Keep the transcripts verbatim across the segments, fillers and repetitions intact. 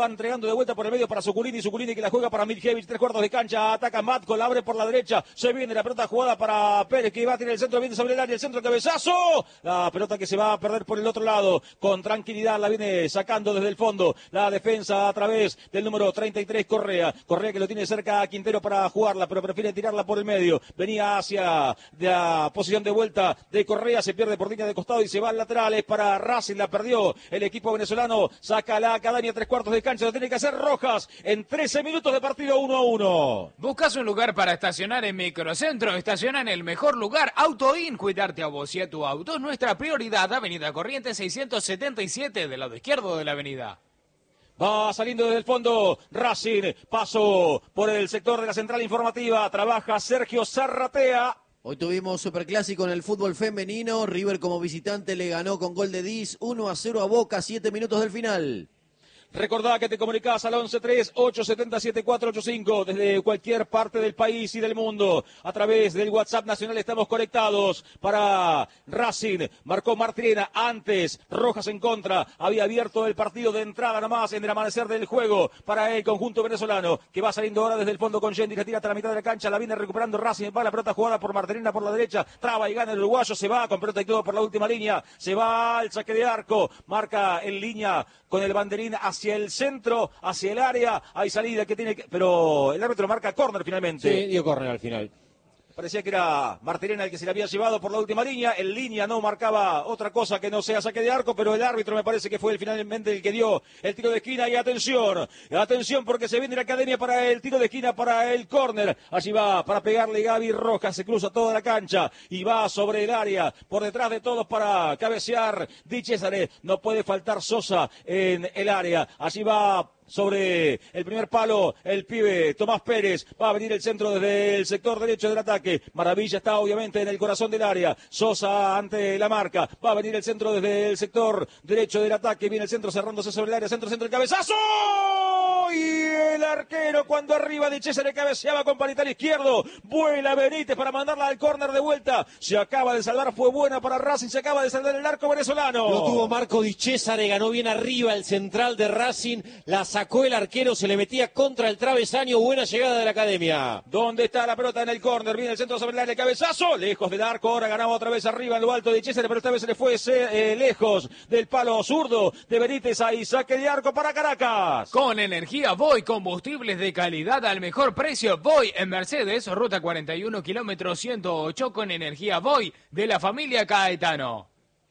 entregando de vuelta por el medio para Zuculini, Zuculini que la juega para Miljevich, tres cuartos de cancha, ataca Matko, la abre por la derecha, se viene la pelota jugada para Pérez, que va a tirar el centro, viene sobre el área, el centro, cabezazo, la pelota que se va a perder por el otro lado, con tranquilidad la viene sacando desde el fondo, la defensa a través del número treinta y tres, Correa, Correa que lo tiene cerca a Quintero para jugarla, pero prefiere tirarla por el medio, venía hacia la posición de vuelta de Correa, se pierde por línea de costado y se va al lateral, es para Racing, la perdió el equipo venezolano, saca la Academia, tres cuartos de cancha, lo tiene que hacer Rojas en trece minutos de partido, uno a uno. ¿Buscas un lugar para estacionar en Microcentro? Estaciona en el mejor lugar, AutoIn. Cuidarte a vos y a tu auto es nuestra prioridad. Avenida Corrientes seiscientos setenta y siete, del lado izquierdo de la avenida. Va saliendo desde el fondo Racing, paso por el sector de la central informativa, trabaja Sergio Zarratea. Hoy tuvimos superclásico en el fútbol femenino, River como visitante le ganó con gol de Diz, uno a cero a Boca, siete minutos del final. Recordá que te comunicás al once tres, ocho siete siete, cuatro ocho cinco desde cualquier parte del país y del mundo. A través del WhatsApp nacional estamos conectados para Racing. Marcó Martirena antes, Rojas en contra. Había abierto el partido de entrada nomás en el amanecer del juego para el conjunto venezolano, que va saliendo ahora desde el fondo con Yendi, que tira hasta la mitad de la cancha, la viene recuperando Racing. Va la pelota jugada por Martirena por la derecha, traba y gana el uruguayo, se va con pelota y todo por la última línea. Se va al saque de arco, marca en línea con el banderín hacia el centro, hacia el área, hay salida que tiene que... Pero el árbitro marca córner finalmente. Sí, dio córner al final. Parecía que era Martirena el que se le había llevado por la última línea. En línea no marcaba otra cosa que no sea saque de arco, pero el árbitro me parece que fue el, finalmente el que dio el tiro de esquina. Y atención, atención porque se viene la Academia para el tiro de esquina, para el córner. Allí va para pegarle Gaby Rojas, se cruza toda la cancha y va sobre el área, por detrás de todos para cabecear Di Cesare. No puede faltar Sosa en el área. Allí va sobre el primer palo el pibe Tomás Pérez, va a venir el centro desde el sector derecho del ataque. Maravilla está obviamente en el corazón del área, Sosa ante la marca, va a venir el centro desde el sector derecho del ataque, viene el centro cerrándose sobre el área, centro, centro, el cabezazo y el arquero cuando arriba de César cabeceaba con panital izquierdo, vuela Benítez para mandarla al córner de vuelta, se acaba de salvar, fue buena para Racing, se acaba de salvar el arco venezolano. Lo tuvo Marco Di Cesare, ganó bien arriba el central de Racing, la sacó el arquero, se le metía contra el travesaño, buena llegada de la Academia. ¿Dónde está la pelota en el córner? Viene el centro sobre el área, cabezazo, lejos del arco, ahora ganaba otra vez arriba en lo alto de César, pero esta vez se le fue eh, lejos del palo zurdo de Benítez, ahí saque de arco para Caracas. Con energía Voy, combustibles de calidad al mejor precio, Voy en Mercedes, ruta cuarenta y uno, kilómetro ciento ocho, con energía Voy de la familia Caetano.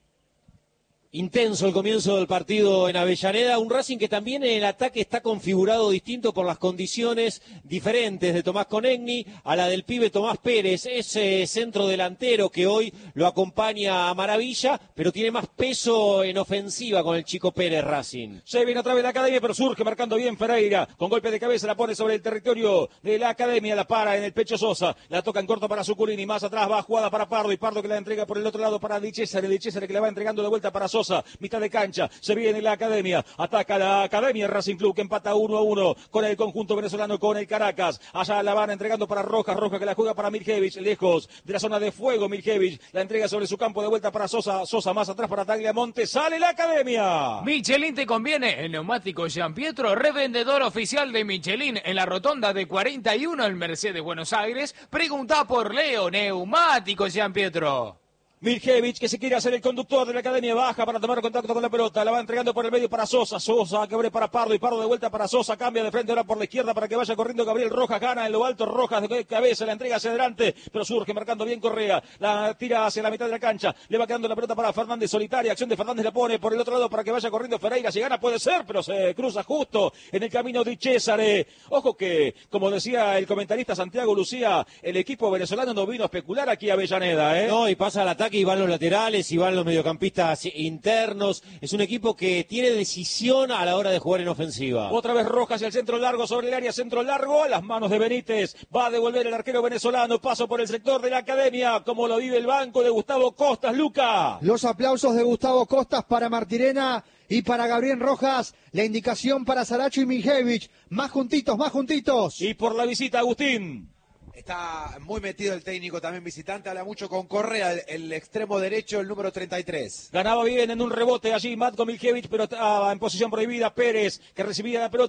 Intenso el comienzo del partido en Avellaneda, un Racing que también en el ataque está configurado distinto por las condiciones diferentes de Tomás Conegni a la del pibe Tomás Pérez, ese centro delantero que hoy lo acompaña a Maravilla, pero tiene más peso en ofensiva con el chico Pérez Racing. Se viene otra vez la Academia, pero surge marcando bien Ferreira, con golpe de cabeza la pone sobre el territorio de la Academia, la para en el pecho Sosa, la toca en corto para Zuculini, más atrás va jugada para Pardo, y Pardo que la entrega por el otro lado para Di Cesare, Di Cesare que la va entregando de vuelta para Sosa. Sosa, mitad de cancha, se viene la Academia, ataca la Academia Racing Club que empata uno a uno con el conjunto venezolano, con el Caracas, allá la van entregando para Rojas, Rojas que la juega para Miljevich, lejos de la zona de fuego, Miljevich la entrega sobre su campo de vuelta para Sosa, Sosa más atrás para Tagliamonte, sale la Academia. Michelin te conviene, el neumático Jean Pietro, revendedor oficial de Michelin en la rotonda de cuarenta y uno en Mercedes, Buenos Aires, pregunta por Leo, neumático Jean Pietro. Miljevich que se quiere hacer el conductor de la Academia, baja para tomar contacto con la pelota, la va entregando por el medio para Sosa, Sosa que abre para Pardo y Pardo de vuelta para Sosa, cambia de frente ahora por la izquierda para que vaya corriendo Gabriel Rojas, gana en lo alto Rojas de cabeza, la entrega hacia adelante, pero surge marcando bien Correa, la tira hacia la mitad de la cancha, le va quedando la pelota para Fernández solitaria, acción de Fernández la pone por el otro lado para que vaya corriendo Ferreira, si gana puede ser, pero se cruza justo en el camino de Cesare. Ojo que, como decía el comentarista Santiago Lucía, el equipo venezolano no vino a especular aquí a Avellaneda, ¿eh? No, y pasa al ataque y van los laterales y van los mediocampistas internos. Es un equipo que tiene decisión a la hora de jugar en ofensiva. Otra vez Rojas y el centro largo sobre el área, centro largo a las manos de Benítez. Va a devolver el arquero venezolano. Paso por el sector de la Academia, como lo vive el banco de Gustavo Costas, Luca. Los aplausos de Gustavo Costas para Martirena y para Gabriel Rojas. La indicación para Saracho y Miljevich. Más juntitos, más juntitos. Y por la visita, Agustín. Está muy metido el técnico también visitante, habla mucho con Correa, el, el extremo derecho, el número treinta y tres. Ganaba bien en un rebote allí Matko Miljevic, pero estaba en posición prohibida Pérez, que recibía la pelota.